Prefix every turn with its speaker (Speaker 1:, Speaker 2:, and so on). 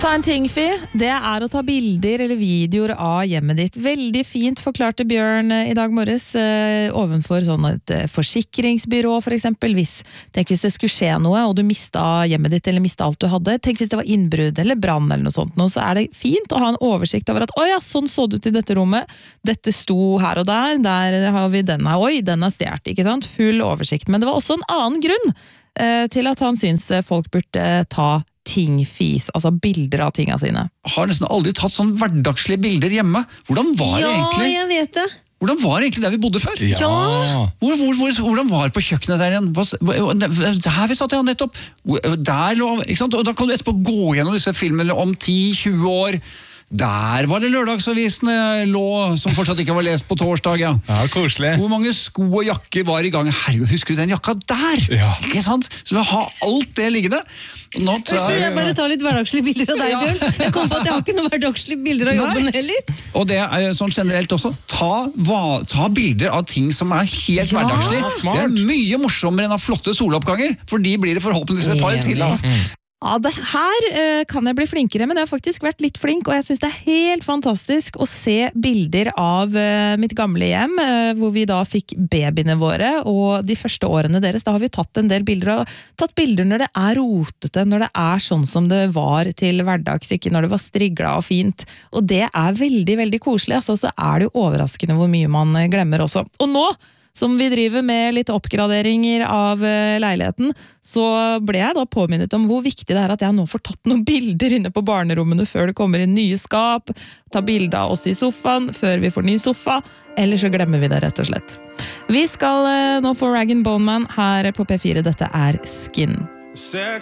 Speaker 1: ta en ting, Fy. Det å ta bilder eller videoer av hjemmet ditt. Veldig fint forklarte Bjørn i dag morges ovenfor sånn et forsikringsbyrå for eksempel. Tenk hvis det skulle skje noe, og du mistet hjemmet ditt eller mistet alt du hadde. Tenk hvis det var innbrudd eller brann eller noe sånt. Så det fint å ha en oversikt over at «Åja, sånn så det ut i dette rommet. Dette sto her og der har vi denne. Oi, den stjert, ikke sant? Full oversikt. Men det var også en annen grunn til at han syns folk burde ta tingfis, altså bilder av tingene sine.
Speaker 2: Har nesten aldri tatt sånn hverdagslige bilder hjemme. Hvordan var det egentlig?
Speaker 3: Ja, jeg vet det.
Speaker 2: Hvordan var det egentlig der vi bodde før?
Speaker 3: Ja.
Speaker 2: Hvordan var det på kjøkkenet der igjen? Der vi satt nettopp. Der lå, ikke sant? Og da kan du etterpå gå gjennom disse filmene om 10-20 år. Der var det lørdagsavisene lå, som fortsatt ikke var lest på torsdag, ja.
Speaker 4: Ja, koselig.
Speaker 2: Hvor mange sko og jakker var i gang? Herregud, husker du den jakka der? Ja. Ikke sant? Så vi har alt det liggende.
Speaker 3: Jeg bare tar litt hverdagslige bilder av deg, Bjørn. Jeg kom på at jeg har ikke noen hverdagslige bilder av jobben heller.
Speaker 2: Og det sånn generelt også. Ta bilder av ting som helt hverdagslige. Det mye morsommere enn av flotte soloppganger, for de blir det forhåpentligvis et par til av.
Speaker 1: Ja, det her kan jeg bli flinkere, men jeg har faktisk vært litt flink, og jeg synes det helt fantastisk å se bilder av mitt gamle hjem, hvor vi da fikk babyene våre, og de første årene deres, da har vi tatt en del bilder, og tatt bilder når det rotete, når det sånn som det var til hverdags, ikke når det var strigla og fint, og det veldig, veldig koselig, altså, så det jo overraskende hvor mye man glemmer også. Og nå, som vi driver med litt oppgraderinger av leiligheten, så ble jeg da påminnet om hvor viktig det at jeg nå får tatt noen bilder inne på barnerommene før det kommer inn nye skap, ta bilder av oss i sofaen før vi får ny sofa, eller så glemmer vi det rett og slett. Vi skal nå få Rag & Bone Man her på P4, dette Skin.